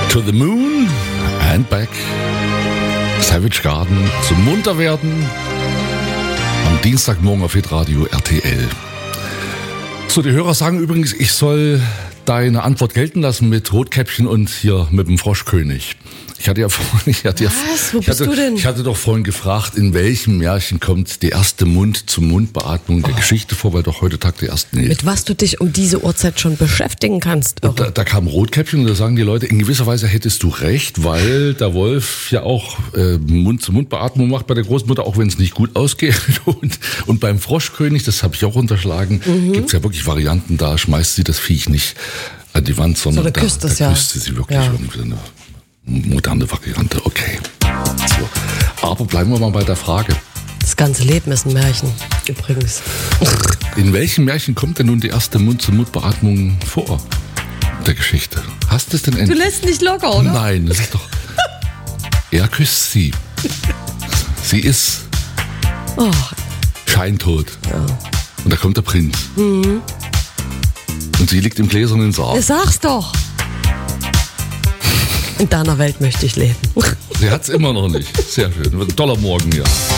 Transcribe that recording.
To the Moon and Back. Savage Garden zum Munterwerden am Dienstagmorgen auf Hitradio RTL. So, die Hörer sagen übrigens, ich soll deine Antwort gelten lassen mit Rotkäppchen und hier mit dem Froschkönig. Ich hatte doch vorhin gefragt, in welchem Märchen kommt die erste Mund-zu-Mund-Beatmung der Geschichte vor, weil doch heute Tag der ersten ist. Mit was du dich um diese Uhrzeit schon beschäftigen kannst. Da kam Rotkäppchen und da sagen die Leute, in gewisser Weise hättest du recht, weil der Wolf ja auch Mund-zu-Mund-Beatmung macht bei der Großmutter, auch wenn es nicht gut ausgeht. Und beim Froschkönig, das habe ich auch unterschlagen, gibt's ja wirklich Varianten, da schmeißt sie das Viech nicht an die Wand, sondern da küsst sie wirklich irgendwie eine moderne Variante. Okay. So. Aber bleiben wir mal bei der Frage. Das ganze Leben ist ein Märchen, übrigens. In welchem Märchen kommt denn nun die erste Mund-zu-Mund-Beatmung vor der Geschichte? Hast du es denn endlich? Du lässt nicht locker, oder? Nein, das ist doch... Er küsst sie. Sie ist scheintot. Ja. Und da kommt der Prinz. Mhm. Und sie liegt im gläsernen Sarg. Sag's doch. In deiner Welt möchte ich leben. Sie hat's immer noch nicht. Sehr schön. Ein toller Morgen, ja.